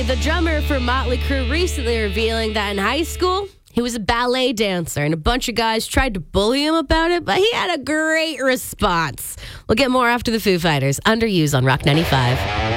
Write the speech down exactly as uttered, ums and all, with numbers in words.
the drummer for Motley Crue, recently revealing that in high school, he was a ballet dancer, and a bunch of guys tried to bully him about it, but he had a great response. We'll get more after the Foo Fighters. Under Use on Rock ninety-five.